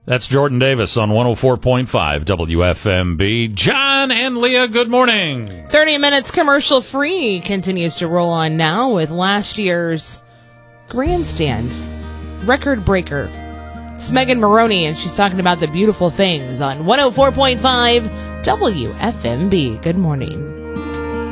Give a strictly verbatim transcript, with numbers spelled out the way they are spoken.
That's Jordan Davis on one oh four point five W F M B. John and Leah, good morning. thirty minutes commercial free continues to roll on now with last year's Grandstand record breaker. It's Megan Maroney, and she's talking about the beautiful things on one oh four point five W F M B. Good morning.